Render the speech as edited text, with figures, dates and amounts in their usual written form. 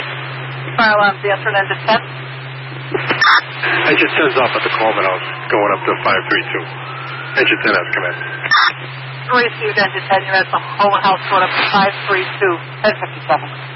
Fire alarm's answering engine 10. Engine 10's off at the Coleman House, going up to 532. Engine 10 has come in. Received engine 10, you're at the Coleman House, going up to 532, 1057.